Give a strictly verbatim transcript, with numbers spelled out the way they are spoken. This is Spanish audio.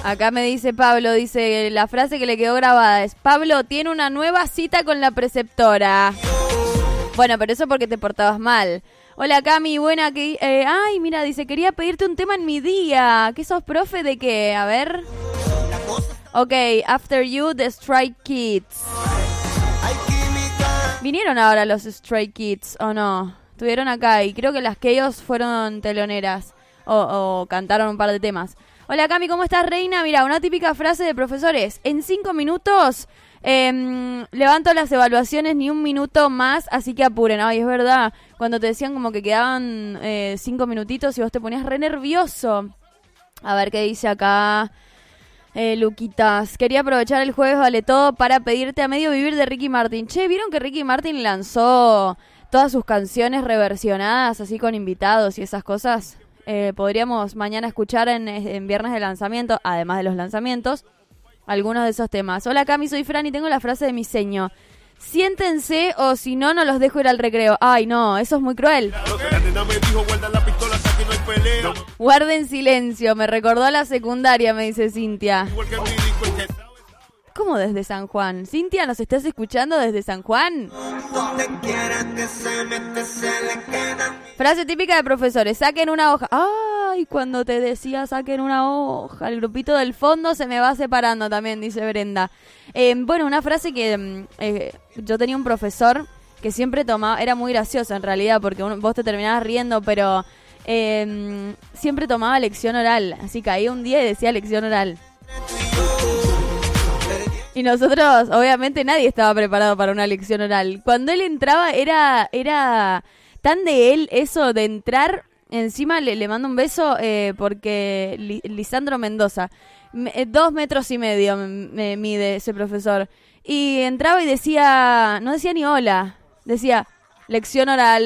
Acá me dice Pablo, dice la frase que le quedó grabada es: Pablo tiene una nueva cita con la preceptora. Bueno, pero eso porque te portabas mal. Hola Cami, buena que... Eh, ay, mira, dice, quería pedirte un tema en mi día. ¿Qué sos, profe, de qué? A ver. Ok, After You, The Stray Kids. ¿Vinieron ahora los Stray Kids o no? Estuvieron acá y creo que las Chaos fueron teloneras. O, o cantaron un par de temas. Hola Cami, ¿cómo estás, reina? Mira, una típica frase de profesores. En cinco minutos eh, levanto las evaluaciones ni un minuto más, así que apuren. Ay, es verdad, cuando te decían como que quedaban eh, cinco minutitos y vos te ponías re nervioso. A ver qué dice acá eh, Luquitas. Quería aprovechar el jueves vale todo para pedirte A Medio Vivir de Ricky Martin. Che, ¿vieron que Ricky Martin lanzó todas sus canciones reversionadas así con invitados y esas cosas? Eh, podríamos mañana escuchar en, en viernes de lanzamiento, además de los lanzamientos, algunos de esos temas. Hola Cami, soy Fran y tengo la frase de mi seño: siéntense o si no, no los dejo ir al recreo. Ay no, eso es muy cruel. Guarden silencio, me recordó a la secundaria, me dice Cintia. ¿Cómo desde San Juan? Cintia, ¿nos estás escuchando desde San Juan? Frase típica de profesores: saquen una hoja. Ay, cuando te decía saquen una hoja, el grupito del fondo se me va separando también, dice Brenda. Eh, bueno, una frase que eh, yo tenía un profesor que siempre tomaba, era muy graciosa en realidad, porque uno, vos te terminabas riendo, pero eh, siempre tomaba lección oral. Así caía un día y decía lección oral. Y nosotros, obviamente, nadie estaba preparado para una lección oral. Cuando él entraba, era era tan de él eso de entrar. Encima le, le mando un beso eh, porque Li, Lisandro Mendoza, me, dos metros y medio me, me mide ese profesor. Y entraba y decía, no decía ni hola, decía lección oral.